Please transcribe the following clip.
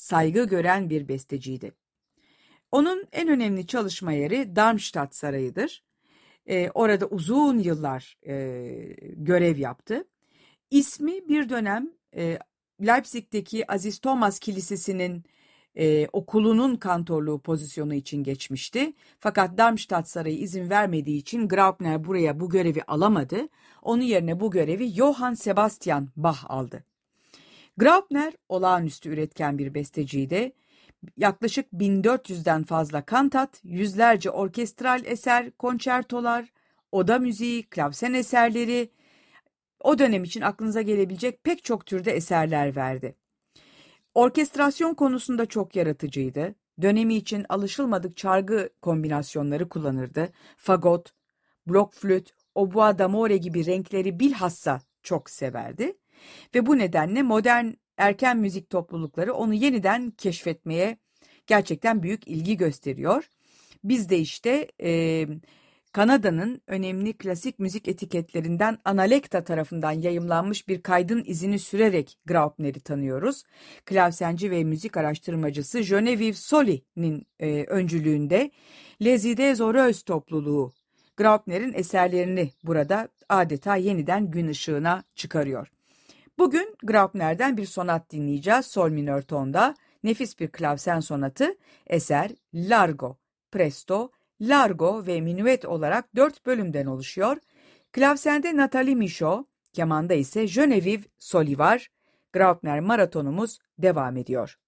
saygı gören bir besteciydi. Onun en önemli çalışma yeri Darmstadt Sarayı'dır. Orada uzun yıllar görev yaptı. İsmi bir dönem Leipzig'teki Aziz Thomas Kilisesi'nin okulunun kantorluğu pozisyonu için geçmişti. Fakat Darmstadt Sarayı izin vermediği için Graupner buraya bu görevi alamadı. Onun yerine bu görevi Johann Sebastian Bach aldı. Graupner olağanüstü üretken bir besteciydi. Yaklaşık 1400'den fazla kantat, yüzlerce orkestral eser, konçertolar, oda müziği, klavsen eserleri, o dönem için aklınıza gelebilecek pek çok türde eserler verdi. Orkestrasyon konusunda çok yaratıcıydı. Dönemi için alışılmadık çalgı kombinasyonları kullanırdı. Fagot, blokflüt, oboa d'amore gibi renkleri bilhassa çok severdi. Ve bu nedenle modern erken müzik toplulukları onu yeniden keşfetmeye gerçekten büyük ilgi gösteriyor. Biz de işte Kanada'nın önemli klasik müzik etiketlerinden Analekta tarafından yayımlanmış bir kaydın izini sürerek Graupner'i tanıyoruz. Klavsenci ve müzik araştırmacısı Geneviève Solly'nin öncülüğünde Les Idées Heureuses topluluğu Graupner'in eserlerini burada adeta yeniden gün ışığına çıkarıyor. Bugün Graupner'den bir sonat dinleyeceğiz sol minör tonda. Nefis bir klavsen sonatı, eser Largo, Presto, Largo ve Minuet olarak 4 bölümden oluşuyor. Klavsende Nathalie Michaud, kemanda ise Geneviève Solly var. Graupner maratonumuz devam ediyor.